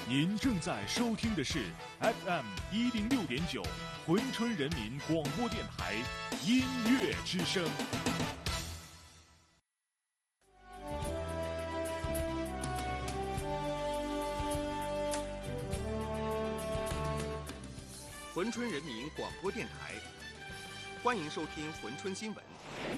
您正在收听的是 FM106.9珲春人民广播电台音乐之声。 珲春人民广播电台，欢迎收听珲春新闻。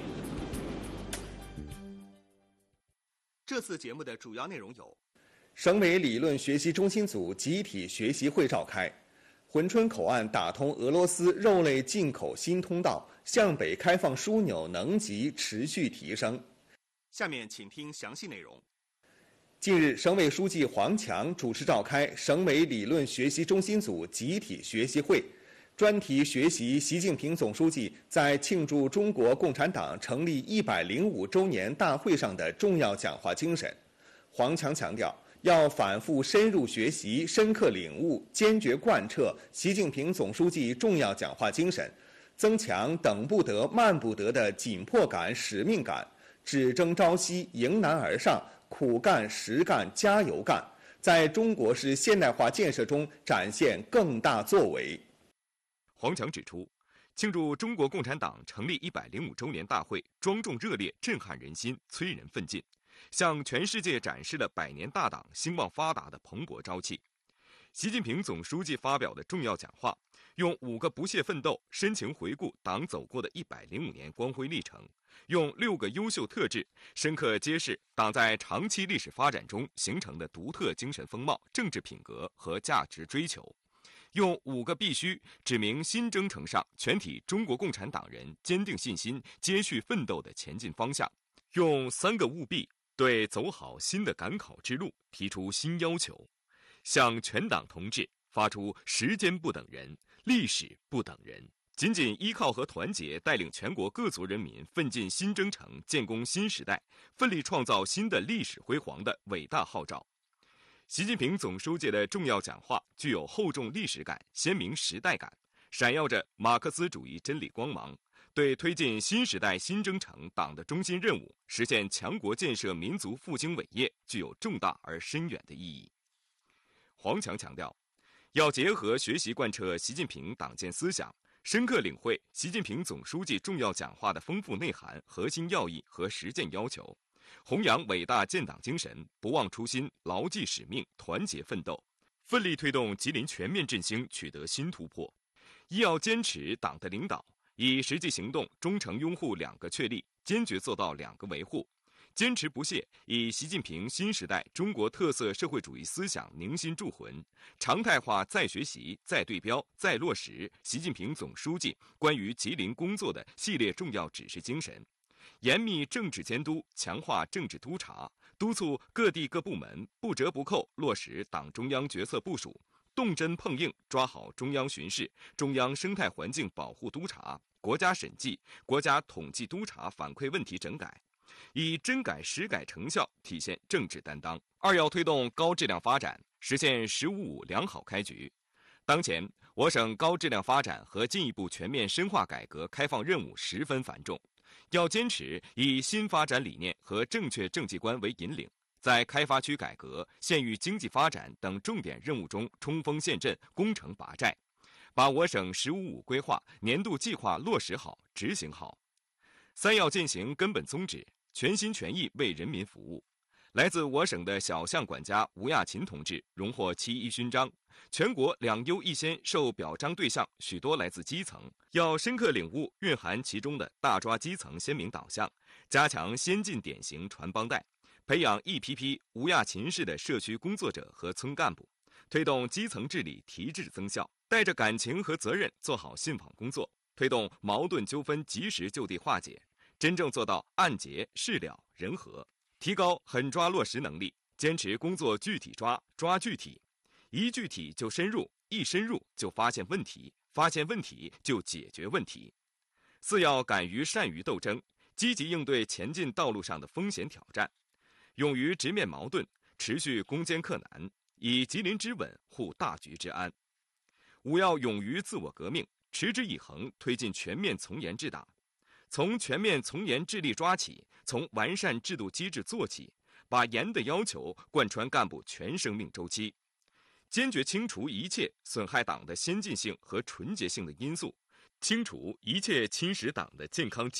这次节目的主要内容有： 省委理论学习中心组集体学习会召开，珲春口岸打通俄罗斯肉类进口新通道，向北开放枢纽能级持续提升。 下面请听详细内容。 近日，省委书记黄强主持召开省委理论学习中心组集体学习会，专题学习习近平总书记在庆祝中国共产党成立105周年大会上的重要讲话精神。黄强强调，要反复深入学习、深刻领悟、坚决贯彻习近平总书记重要讲话精神，增强等不得、慢不得的紧迫感、使命感，只争朝夕、迎难而上，苦干、实干、加油干，在中国式现代化建设中展现更大作为。 黄强指出，庆祝中国共产党成立105周年大会庄重热烈、震撼人心、催人奋进，向全世界展示了100年大党兴旺发达的蓬勃朝气。习近平总书记发表的重要讲话，用5个不懈奋斗深情回顾党走过的105年光辉历程，用6个优秀特质深刻揭示党在长期历史发展中形成的独特精神风貌、政治品格和价值追求，用5个必须指明新征程上全体中国共产党人坚定信心、接续奋斗的前进方向，用3个务必对走好新的赶考之路提出新要求，向全党同志发出时间不等人、历史不等人，紧紧依靠和团结带领全国各族人民奋进新征程、建功新时代，奋力创造新的历史辉煌的伟大号召。习近平总书记的重要讲话具有厚重历史感、鲜明时代感，闪耀着马克思主义真理光芒，对推进新时代新征程党的中心任务、实现强国建设民族复兴伟业具有重大而深远的意义。黄强强调，要结合学习贯彻习近平党建思想，深刻领会习近平总书记重要讲话的丰富内涵、核心要义和实践要求，弘扬伟大建党精神，不忘初心，牢记使命，团结奋斗，奋力推动吉林全面振兴取得新突破。一要坚持党的领导，以实际行动忠诚拥护2个确立，坚决做到2个维护，坚持不懈以习近平新时代中国特色社会主义思想凝心铸魂，常态化再学习、再对标、再落实习近平总书记关于吉林工作的系列重要指示精神，严密政治监督，强化政治督察，督促各地各部门不折不扣落实党中央决策部署，动真碰硬抓好中央巡视、中央生态环境保护督察、国家审计、国家统计督察反馈问题整改，以真改实改成效体现政治担当。2要推动高质量发展，实现“15+5”良好开局。当前，我省高质量发展和进一步全面深化改革开放任务十分繁重，要坚持以新发展理念和正确政绩观为引领，在开发区改革、县域经济发展等重点任务中冲锋陷阵、攻城拔寨，把我省“15+5”规划年度计划落实好、执行好。3要践行根本宗旨，全心全意为人民服务。来自我省的小项管家吴亚勤同志荣获7一勋章，全国2优1先受表彰对象许多来自基层，要深刻领悟蕴含其中的大抓基层鲜明导向，加强先进典型传帮带，培养一批批吴亚勤式的社区工作者和村干部，推动基层治理提质增效，带着感情和责任做好信访工作，推动矛盾纠纷及时就地化解，真正做到案结、事了、人和，提高狠抓落实能力，坚持工作具体抓，抓具体，一具体就深入，一深入就发现问题，发现问题就解决问题。4要敢于善于斗争，积极应对前进道路上的风险挑战，勇于直面矛盾，持续攻坚克难，以吉林之稳护大局之安。5要勇于自我革命，持之以恒推进全面从严治党，从全面从严治理抓起，从完善制度机制做起，把严的要求贯穿干部全生命周期， 坚决清除一切损害党的先进性和纯洁性的因素，清除一切侵蚀党的健康